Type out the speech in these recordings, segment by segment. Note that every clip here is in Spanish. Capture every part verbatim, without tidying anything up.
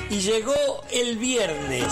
Y llegó el viernes.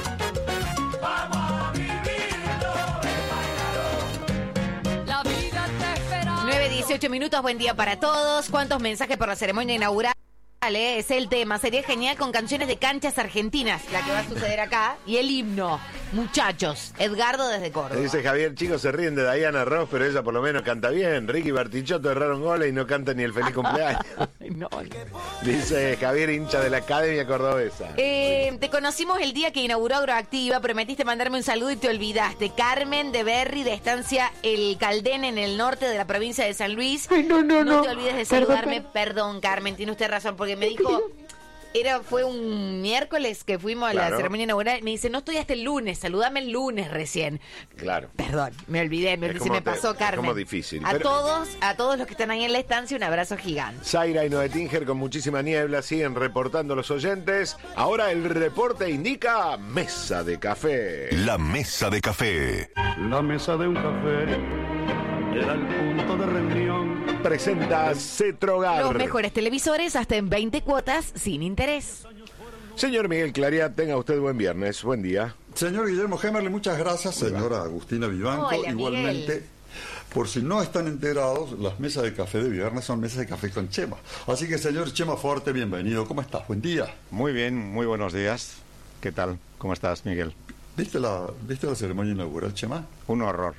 nueve dieciocho minutos, buen día para todos. ¿Cuántos mensajes por la ceremonia inaugural? Eh? Es el tema. Sería genial con canciones de canchas argentinas, la que va a suceder acá. Y el himno. Muchachos, Edgardo desde Córdoba. Dice Javier, chicos se ríen de Diana Ross, pero ella por lo menos canta bien. Ricky Bartichotto erraron goles y no canta ni el feliz cumpleaños. no. Dice Javier, hincha de la Academia Cordobesa. Eh, te conocimos el día que inauguró Agroactiva, prometiste mandarme un saludo y te olvidaste. Carmen de Berry, de estancia El Caldén, en el norte de la provincia de San Luis. Ay, no, no, no. no te olvides de perdón, saludarme. perdón. Perdón, Carmen, tiene usted razón, porque me dijo... Era, fue un miércoles que fuimos a Claro. la ceremonia inaugural. Me dice, no estoy hasta el lunes, saludame el lunes recién. Claro. Perdón, me olvidé, me, Es olvidé, como se me te- pasó, es Carmen. como difícil, A pero- todos, a todos los que están ahí en la estancia, un abrazo gigante. Zaira y Noetinger con muchísima niebla siguen reportando los oyentes. Ahora el reporte indica mesa de café. La mesa de café. La mesa de un café era el punto de reunión. Presenta Cetrogar. Los mejores televisores hasta en veinte cuotas sin interés. Señor Miguel Claria, tenga usted buen viernes, buen día. Señor Guillermo Gemerle, muchas gracias. Señora Agustina Vivanco, Hola, igualmente. Miguel. Por si no están enterados, las mesas de café de viernes son mesas de café con Chema. Así que, señor Chema Forte, bienvenido. ¿Cómo estás? Buen día. Muy bien, muy buenos días. ¿Qué tal? ¿Cómo estás, Miguel? ¿Viste la, ¿viste la ceremonia inaugural, Chema? Un horror.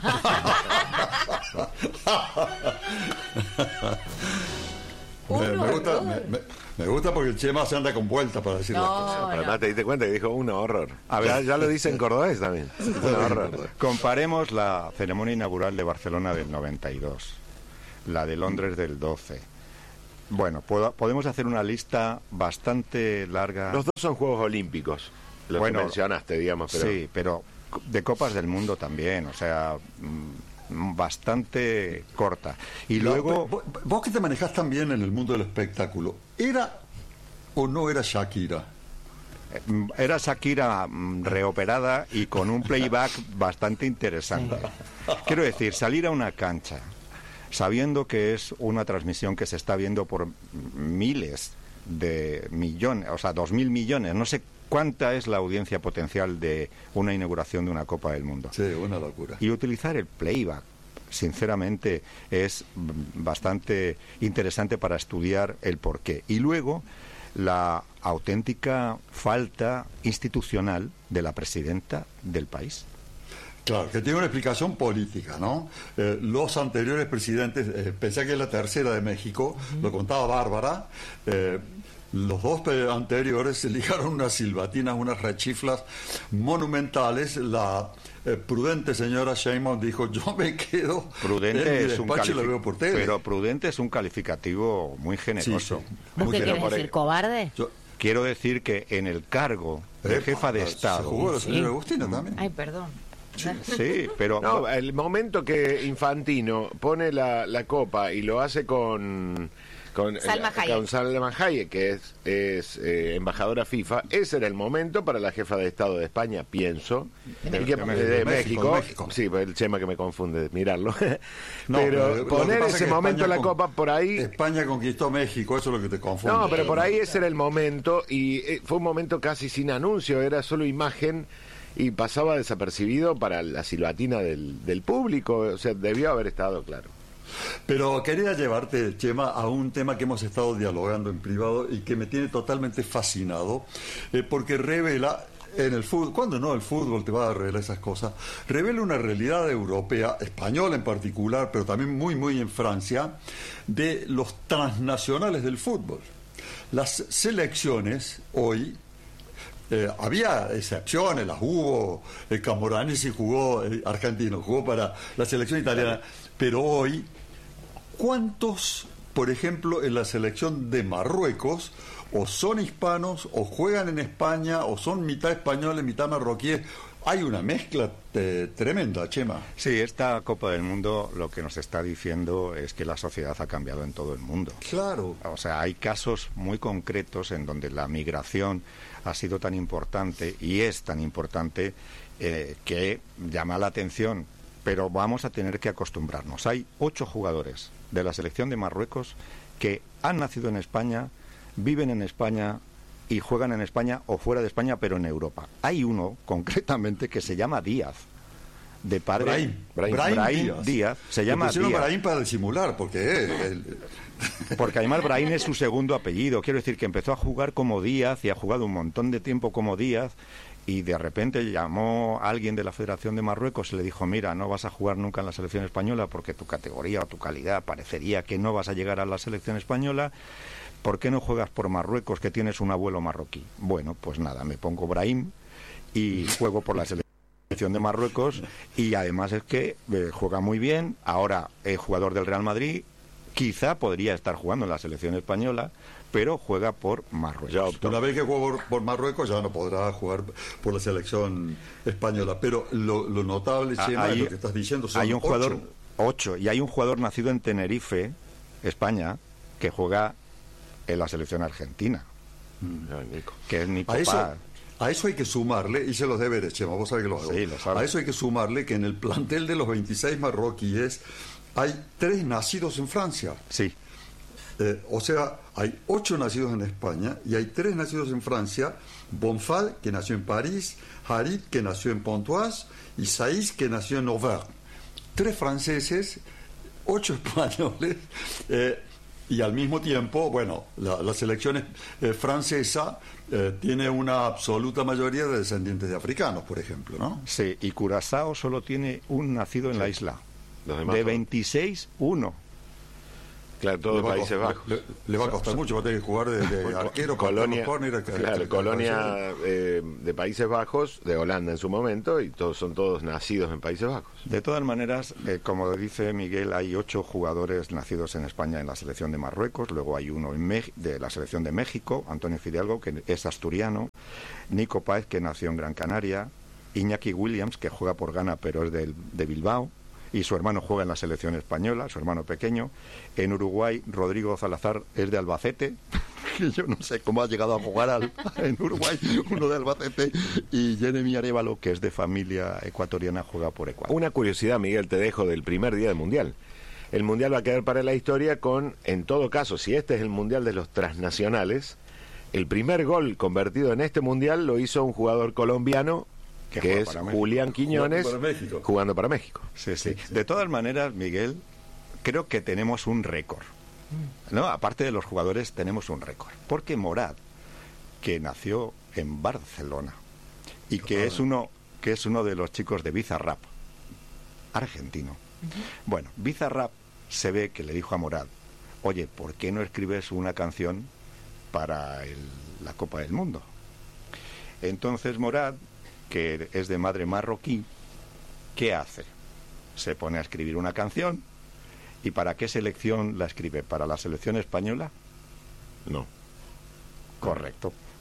me, me gusta, me, me- me gusta porque el Chema se anda con vuelta para decir No, las cosas. no. Además te diste cuenta que dijo un horror. A ver. Ya, ya lo dice en cordobés también. Un horror. Comparemos la ceremonia inaugural de Barcelona del noventa y dos, la de Londres del doce. Bueno, puedo- podemos hacer una lista bastante larga. Los dos son Juegos Olímpicos, los Bueno, que mencionaste, digamos. Pero... Sí, pero de Copas del Mundo también, o sea, mm, bastante corta. Y No, luego... vos, vos que te manejás tan bien en el mundo del espectáculo, ¿era o no era Shakira? Mm, Era Shakira mm, reoperada y con un playback bastante interesante. Quiero decir, salir a una cancha sabiendo que es una transmisión que se está viendo por miles de millones, o sea, dos mil millones, no sé cuánta es la audiencia potencial de una inauguración de una Copa del Mundo. Sí, una locura. Y utilizar el playback, sinceramente, es mm, bastante interesante para estudiar el porqué. Y luego, la auténtica falta institucional de la presidenta del país. Claro, que tiene una explicación política, ¿no? Eh, los anteriores presidentes, eh, pensé que es la tercera de México, lo contaba Bárbara, eh, los dos pe- anteriores se ligaron unas silbatinas, unas rechiflas monumentales. La eh, prudente señora Sheinbaum dijo, yo me quedo Prudente en mi es un despacho y la veo por tele. Pero prudente es un calificativo muy generoso. Sí, sí. ¿Vos Muy qué bien. querés por decir, ahí. cobarde? Yo- Quiero decir que en el cargo de eh, jefa de se Estado... jugó la señora Sí. Agustina también. Ay, perdón. Sí, pero... No, el momento que Infantino pone la, la copa y lo hace con con Salma eh, Hayek. con Salma Hayek, que es, es eh, embajadora FIFA, ese era el momento para la jefa de Estado de España, pienso, De y que- México. de, De México, México, de México. sí, pues el Chema que me confunde, mirarlo, No, pero lo que poner pasa es ese que momento España la con- copa por ahí. España conquistó México, eso es lo que te confunde. No, pero por ahí ese era el momento y eh, fue un momento casi sin anuncio, era solo imagen y pasaba desapercibido para la silbatina del, del público, o sea, debió haber estado claro. Pero quería llevarte, Chema, a un tema que hemos estado dialogando en privado y que me tiene totalmente fascinado, eh, porque revela en el fútbol, cuando no el fútbol te va a revelar esas cosas, revela una realidad europea, española en particular, pero también muy, muy en Francia, de los transnacionales del fútbol. Las selecciones hoy... Eh, había excepciones, las hubo, el Camoranesi jugó, eh, argentino, jugó para la selección italiana, pero hoy, ¿cuántos, por ejemplo, en la selección de Marruecos, o son hispanos, o juegan en España, o son mitad españoles, mitad marroquíes? Hay una mezcla eh, tremenda, Chema. Sí, esta Copa del Mundo lo que nos está diciendo es que la sociedad ha cambiado en todo el mundo. Claro. O sea, hay casos muy concretos en donde la migración ha sido tan importante y es tan importante eh, que llama la atención, pero vamos a tener que acostumbrarnos. Hay ocho jugadores de la selección de Marruecos que han nacido en España, viven en España y juegan en España o fuera de España, pero en Europa. Hay uno, concretamente, que se llama Díaz, de padre... Brahim, Brahim, Brahim Brahim Díaz. Díaz. Se Le llama pusieron Díaz. Brahim para disimular, porque... eh, el- Porque además Brahim es su segundo apellido. Quiero decir que empezó a jugar como Díaz y ha jugado un montón de tiempo como Díaz, y de repente llamó a alguien de la Federación de Marruecos y le dijo: mira, no vas a jugar nunca en la selección española porque tu categoría o tu calidad parecería que no vas a llegar a la selección española. ¿Por qué no juegas por Marruecos, que tienes un abuelo marroquí? Bueno, pues nada, me pongo Brahim y juego por la selección de Marruecos, y además es que eh, juega muy bien. Ahora es jugador del Real Madrid, quizá podría estar jugando en la selección española, pero juega por Marruecos. Ya optó. Una vez que jugó por, por Marruecos ya no podrá jugar por la selección española. Pero lo, lo notable, Ah, Chema, hay- es lo que estás diciendo. Son hay un jugador, ocho. ocho, y hay un jugador nacido en Tenerife, España, que juega en la selección argentina, Ay, Nico. que es Nico A eso, Paz. a eso hay que sumarle, hice los deberes, Chema, vos sabés que lo hago. Sí, lo sabes. A eso hay que sumarle que en el plantel de los veintiséis marroquíes hay tres nacidos en Francia. Sí, Eh, o sea, hay ocho nacidos en España y hay tres nacidos en Francia: Bonfal, que nació en París, Harit, que nació en Pontoise, y Saïs, que nació en Auvergne. Tres franceses, ocho españoles, eh, y al mismo tiempo, bueno, la, la selección eh, francesa eh, tiene una absoluta mayoría de descendientes de africanos, por ejemplo, ¿no? sí, y Curazao solo tiene un nacido en la isla. Los demás De todos. veintiséis, uno. Claro, todos Le va a Países co- Bajos. Le, le va a costar mucho, va a tener que jugar de, de arquero, Colonia, patear los córner, que- claro, que- colonia eh, de Países Bajos, de Holanda en su momento, y todos son todos nacidos en Países Bajos. De todas maneras, eh, como dice Miguel, hay ocho jugadores nacidos en España en la selección de Marruecos, luego hay uno en Mex- de la selección de México, Antonio Fidalgo, que es asturiano, Nico Páez, que nació en Gran Canaria, Iñaki Williams, que juega por Ghana pero es del- de Bilbao, y su hermano juega en la selección española, su hermano pequeño. En Uruguay, Rodrigo Salazar es de Albacete, que yo no sé cómo ha llegado a jugar al- en Uruguay, uno de Albacete, y Jeremy Arévalo, que es de familia ecuatoriana, juega por Ecuador. Una curiosidad, Miguel, te dejo del primer día del Mundial. El Mundial va a quedar para la historia con, en todo caso, si este es el Mundial de los transnacionales, el primer gol convertido en este Mundial lo hizo un jugador colombiano, Que que, juega es para México. Julián Quiñones, Jugando para México. jugando para México. Sí, sí. De todas maneras, Miguel, creo que tenemos un récord. ¿No? Aparte de los jugadores, tenemos un récord. Porque Morad, que nació en Barcelona y que es uno que es uno de los chicos de Bizarrap, argentino. Bueno, Bizarrap se ve que le dijo a Morad: oye, ¿por qué no escribes una canción para el- la Copa del Mundo? Entonces Morad, que es de madre marroquí, ¿qué hace? Se pone a escribir una canción. ¿Y para qué selección la escribe? ¿Para la selección española? No. Correcto.